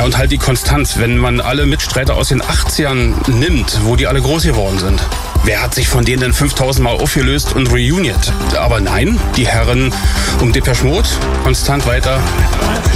und halt die Konstanz, wenn man alle Mitstreiter aus den 80ern nimmt, wo die alle groß geworden sind. Wer hat sich von denen denn 5000 Mal aufgelöst und reuniert? Aber nein, die Herren um Depeche Mode konstant weiter.